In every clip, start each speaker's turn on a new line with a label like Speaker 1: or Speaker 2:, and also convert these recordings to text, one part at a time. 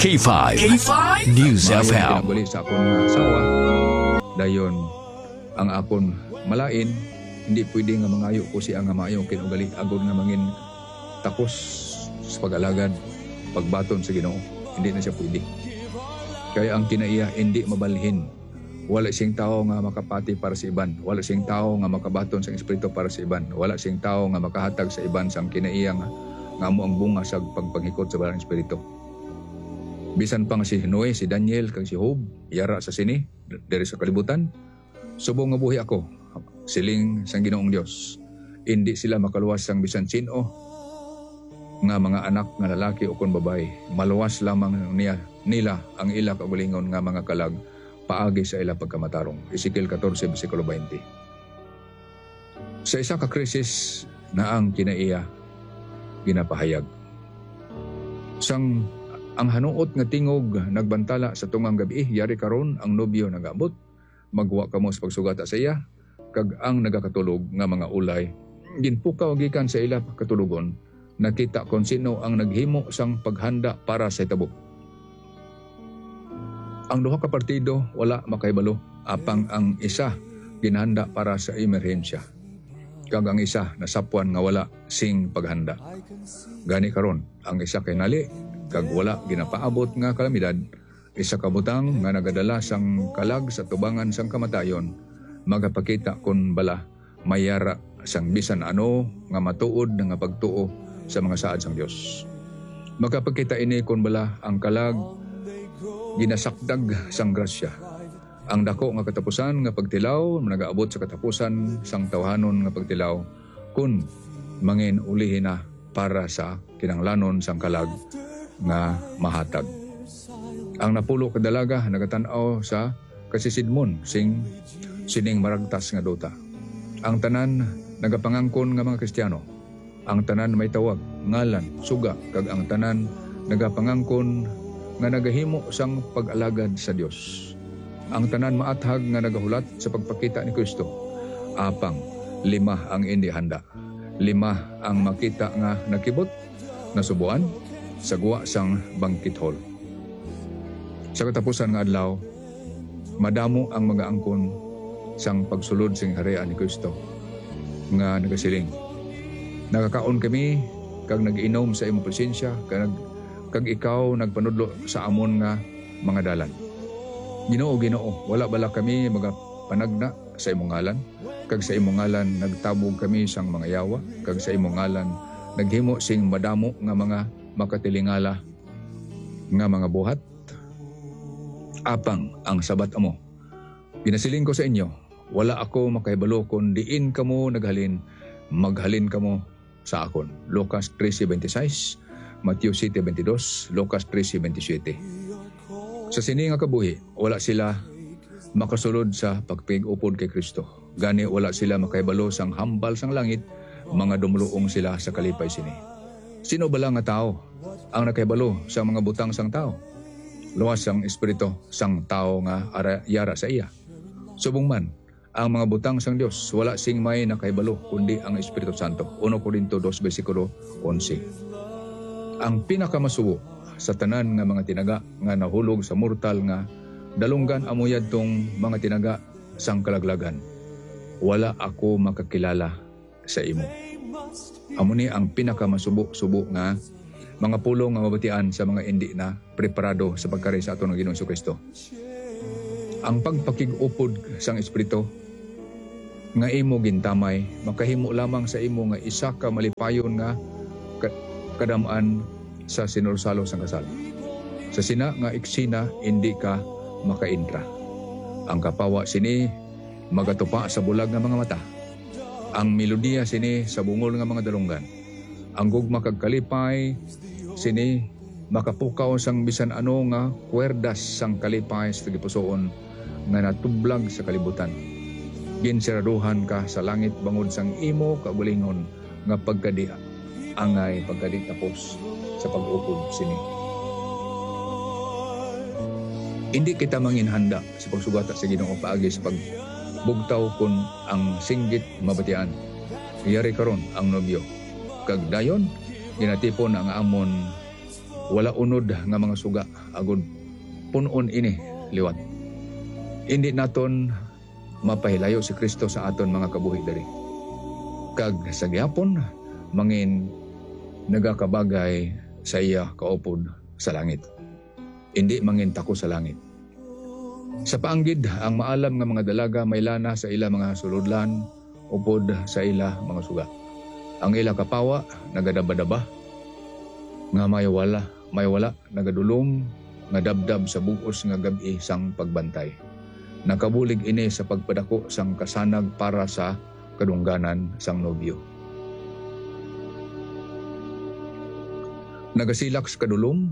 Speaker 1: K5 News
Speaker 2: Maayo
Speaker 1: FM.
Speaker 2: kinagali sa akong asawa. Dayon ang akon malain, hindi pwede nga mangayo ko siya nga maayo kinugali agod nga mangin takos sa pag-alagad, pagbaton sa Ginoo. Hindi na siya pwede. Kaya ang kinaiya hindi mabalhin. Wala siyang tao nga makapati para sa iban. Wala siyang tao nga makabaton sa espiritu para sa iban. Wala siyang tao nga makahatag sa iban sang kinaiya nga amo ang bunga sa pagpanghikot sa balang espiritu. Bisan pang si Noe, si Daniel, kag si Job, yara sa sini, diri sa kalibutan, subong nga buhi ako, siling sang Ginoong Dios. Hindi sila makaluwas sang bisan sino nga mga anak nga lalaki o kon babae. Maluwas lamang nila ang ila kaugalingon nga mga kalag paagi sa ila pagkamatarong. Ezekiel 14, versikulo 20. Sa isa ka krisis na ang kinaiya ginapahayag. Ang hanuot nga tingog nagbantala sa tungang gabi, yari karon ang nobyo nagabot, magwa kamo sa pagsugata sa iya, kag ang nagakatulog nga mga ulay, ginpukaw gikan sa ila katulugon, nakita kon sino ang naghimo sang paghanda para sa tabok. Ang duha ka partido wala makaibalo, apang ang isa ginhanda para sa emerhensya, kag ang isa nasapwan nga wala sing paghanda. Gani karon ang isa kay nali kag wala ginapaabot nga kalamidad, isa ka butang nga nagadala sang kalag sa tubangan sang kamatayon, magapakita kon bala mayara sang bisan ano nga matuod nga pagtuo sa mga saad sang Dios. Magapakita ini kon bala ang kalag ginasakdag sang grasya. Ang dako nga katapusan nga pagtilaw nagaabot sa katapusan sang tawhanon nga pagtilaw kun mangin ulihin na para sa kinanglanon sang kalag nga mahatag. Ang napulo kadalaga nagatanaw sa kasisidmon sining maragtas nga duta. Ang tanan nagapangangkon nga mga Kristiyano. Ang tanan may tawag, ngalan, suga, kag ang tanan nagapangangkon nga nagahimo sang pag-alagad sa Dios. Ang tanan maathag nga nagahulat sa pagpakita ni Kristo. Apang 5 ang hindi handa. 5 ang makita nga nakibot, nasubuan, sagwa sang banquet hall. Sa katapusan nga adlaw, madamo ang mga angkon sang pagsulod sing harian ni Kristo nga nagasiling. Nakakaon kami kag nag-inom sa imong presensya kag ikaw nagpanudlo sa amon nga mga dalan. Ginoo, wala bala kami magapanagna sa imong ngalan, kag sa imong ngalan nagtabog kami sang mga yawa, kag sa imong ngalan naghimo sing madamo nga mga makatilingala nga mga buhat. Apang ang sabat amo, ginasiling ko sa inyo, wala ako makahibalo kun diin kamo naghalin, maghalin kamo sa akon. Lucas 13:26, Matthew 7:22, Lucas 13:27. Sa sini nga kabuhi, wala sila makasulod sa pagpig-upod kay Kristo. Gani wala sila makahibalo sang hambal sang langit, mga dumuluong sila sa kalipay sini. Sino bala nga tao ang nakahibalo sa mga butang sang tao? Luwas sang espiritu sang tao nga yara sa iya. Subong man, ang mga butang sang Dios wala sing may nakahibalo kundi ang Espiritu Santo. 1 Corinto 2 versikulo 11. Ang pinakamasubo sa tanan nga mga tinaga nga nahulog sa mortal nga dalunggan amuyad tong mga tinaga sang kalaglagan. Wala ako makakilala sa imo. Amo ni ang pinakamasubo-subo nga mga pulong nga mabatian sa mga hindi na preparado sa pagkari sa aton nga Ginoong Kristo. Ang pagpakig-upod sang espiritu nga imo gintamay makahimo lamang sa imo nga isa ka malipayon nga kadamaan sa sinursalo sang kasal. Sa sina nga eksena hindi ka makaintra. Ang kapawa sini magatupa sa bulag nga mga mata. Ang melodiya sini sa bungol nga mga dalunggan. Ang gugma kag kalipay sini makapukaw sang bisan ano nga kwerdas sang kalipay sa gipusoon nga natublag sa kalibutan. Ginsiraduhan ka sa langit bangod sang imo kaugalingon nga pagkadi angay pagkadi tapos sa pag-upod sini. Hindi kita manginhanda sa pagsugata sa Ginoo paagi sa pagbugtaw kun ang singgit mabatian. Yari karon ang nobyo. Kag dayon ginatipon ang amon wala unod nga mga suga agud punon ini liwat. Indi naton mapahilayo si Kristo sa aton mga kabuhi diri. Kag sa gihapon mangin nagakabagay sa iya kaupod sa langit. Indi mangin tako sa langit. Sa paanggid ang maalam nga mga dalaga may lana sa ila mga sulodlan upod sa ila mga suga. Ang ila kapawa nagadaba-daba nga may wala nagadulom nga dabdab sa buos nga gabi sang pagbantay. Nakabulig ini sa pagpadako sang kasanag para sa kadungganan sang nobyo. Nagasilak sa kadulom,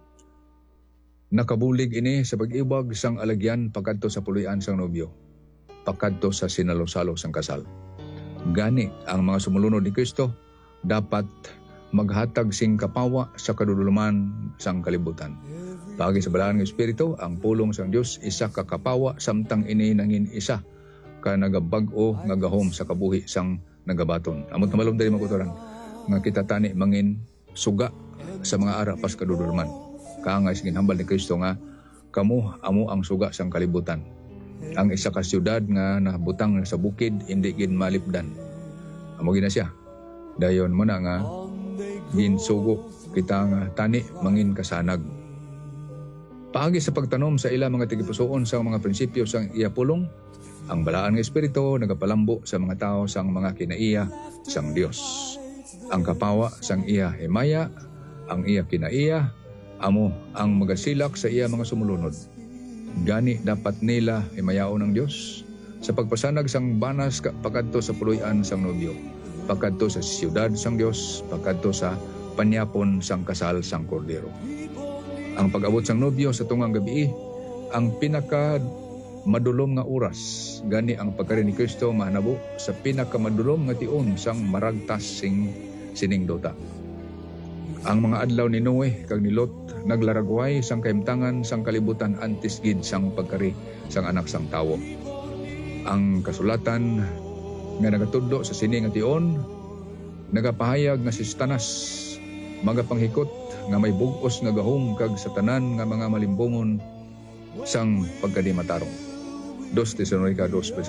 Speaker 2: nakabulig ini sa pag-ibag sang alagyan pagkadto sa puloy-an sang nobyo, pagkadto sa sinalo-salo sang kasal. Gani ang mga sumulunod ni Kristo dapat maghatag sing kapawa sa kaduduluman sang kalibutan. Pagi sa balahan ng Espiritu, ang pulong sang Dios isa ka kapawa samtang ini nangin isa ka nagabag-o nga gahom sa kabuhi sang nagabaton. Amot na malom dali makutoran nga kita tani mangin suga sa mga ara pas kaduduluman. Kaangay sa ginhambal ni Kristo nga kamo amo ang suga sang kalibutan. Ang isa ka siyudad nga nabutang sa bukid hindi gid malipdan. Amo gina siya. Dayon mo na nga ginsugo kita nga tani mangin kasanag. Paagi sa pagtanom sa ila mga tigipusoon sa mga prinsipyo sang iya pulong, ang balaan nga espiritu nagapalambo sa mga tao sang mga kinaiya sang Dios. Ang kapawa sang iya himaya, ang iya kinaiya, amo ang magasilak sa iya mga sumulunod. Gani dapat nila himayaon ng Dios sa pagpasanag sang banas pagkadto sa puloy-an sang nobyo, pagkadto sa siyudad sang Dios, pagkadto sa panyapon sang kasal sang kordero. Ang pag-abot sang nobyo sa tungang gabi ang pinaka madulom nga oras. Gani ang pagkari ni Kristo mahanabo sa pinaka madulom nga tion sang maragtas sing sining dota. Ang mga adlaw ni Noe kag ni Lot naglaragway sang kaimtangan sang kalibutan antes gid sang pagkari sang anak sang tawo. Ang kasulatan nga nagatudlo sa sini nga tion nagapahayag nga si Satanas magapanghikot nga may bug-os nga gahom kag sa tanan nga mga malimbongon sang pagkadimatarong. 2 Tesalonica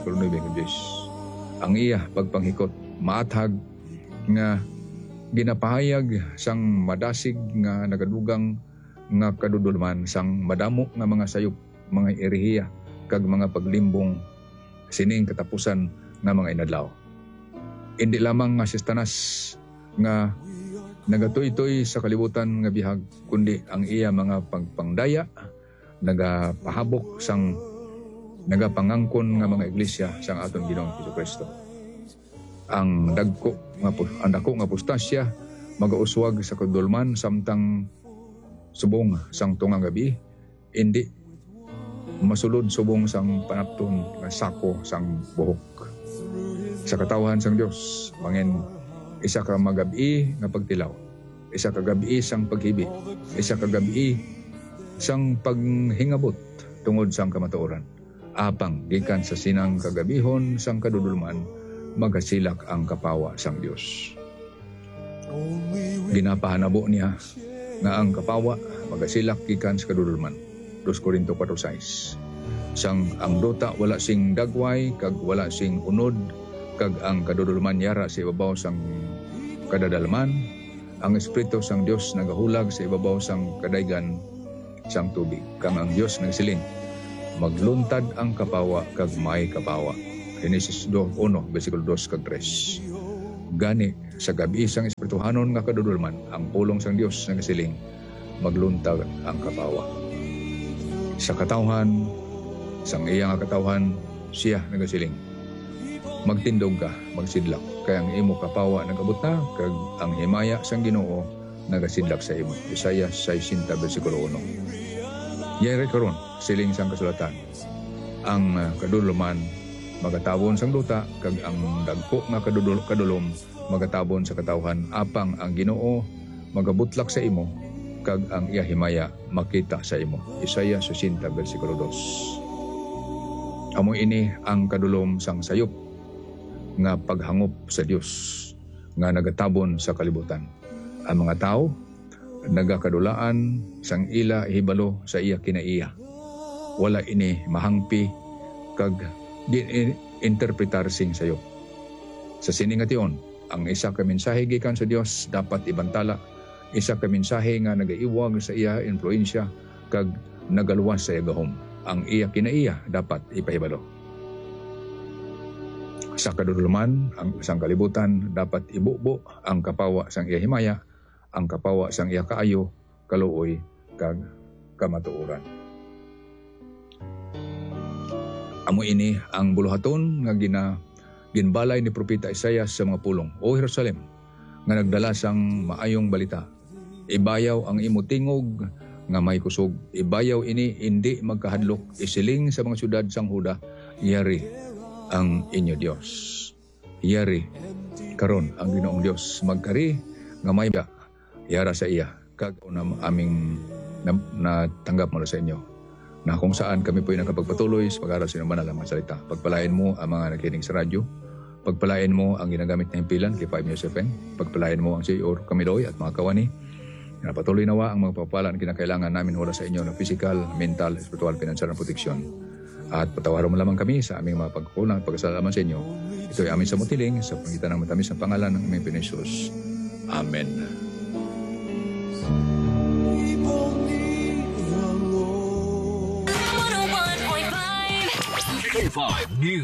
Speaker 2: 2:9. Ang iya pagpanghikot maathag nga ginapahayag sang madasig nga nagadugang nga kadudulman sang madamo nga mga sayop, mga erehiya kag mga paglimbong sining katapusan nga mga inadlaw. Hindi lamang nga si Satanas nga nagatoy-toy sa kalibutan nga bihag, kundi ang iya mga pagpangdaya nagapahabok sang nagapangangkon nga mga iglesia sang aton Ginoong Jesucristo. Ang dako nga pustasya magauswag sa kadulman samtang subong sang tungang gabi, hindi masulod subong sang panapton nga sako sang buhok. Sa katawhan sang Dios mangin isa ka magabi nga pagtilaw, isa ka gabi sang paghibi, isa ka gabi sang paghingabot tungod sang kamatuoran. Apang gikan sa sinang kagabihon sang kadudulman magasilak ang kapawa sang Dios. Ginapahanabo niya nga ang kapawa magasilak gikan sa kadudulman. 2 Corinto 4:6. Sang ang dota wala sing dagway kag wala sing unod kag ang kadudulman yara sa ibabaw sang kadadalman, ang espiritu sang Dios nagahulag sa ibabaw sang kadaygan sang tubig. Kang ang Dios nagsiling, magluntad ang kapawa kag may kapawa. Genesis 1:2-3. Gani sa gabi sang espirituhanon nga kadudulman, ang pulong sang Dios nagsiling, magluntad ang kapawa. Sa katawhan, sang iyang katawhan, siya nagasiling, magtindog ka, magsidlak, kaya ang imo kapawa nagabot na, kag ang himaya sang Ginoo nagasidlak sa imo. Isaiah 60:1. Yari karon siling sang kasulatan, ang kadudulman magatabon sang duta, kag ang dagko nga kadulom magatabon sa katawhan, apang ang Ginoo magabutlak sa imo, kag ang iya himaya makita sa imo. Isaiah 60:2. Amo ini ang kadulom sang sayop nga paghangop sa Dios nga nagatabon sa kalibutan. Ang mga tao nagakadulaan sang ila hibalo sa iya kinaiya. Wala ini mahangpi kag interpretar sing sayo. Sa siningation, ang isa ka mensahe gikan sa Dios dapat ibantala. Isa ka mensahe nga nagaiwag sa iya influensya kag nagaluwas sa iya gahom. Ang iya kinaiya dapat ipahibalo. Sa kaduduluman, ang isang kalibutan dapat ibubo ang kapawa sang iya himaya, ang kapawa sang iya kaayo, kaluoy, kag kamatuoran. Amo ini ang buluhaton nga ginbalay ni Propeta Isaias sa mga pulong. O Jerusalem, nga nagdala sang maayong balita. Ibayaw ang imo tingog nga may kusog. Ibayaw ini hindi magkahadlok. Isiling sa mga syudad sang Huda, yari ang inyo Dios. Yari karon ang Ginoong Dios. Magkari nga may yara sa iya. Kag aming natanggap mo sa inyo. Na kung saan kami po ay nakapagpatuloy sa pag-aaral sa inyong banal ang mga salita. Pagpalain mo ang mga nakikinig sa radyo. Pagpalain mo ang ginagamit na himpilan kay 5 News FM. Pagpalain mo ang CEO Kamiloy at mga kawani. Napatuloy nawa ang mga pagpapala na kinakailangan namin wala sa inyo na physical, mental, spiritual, financial na proteksyon. At patawaran mo lamang kami sa aming mga pagkukulang at pagkasalaman sa inyo. Ito ay amin sa mutiling sa pangitan ng matamis na pangalan ng aming Pinisus. Amen.
Speaker 1: K5 News.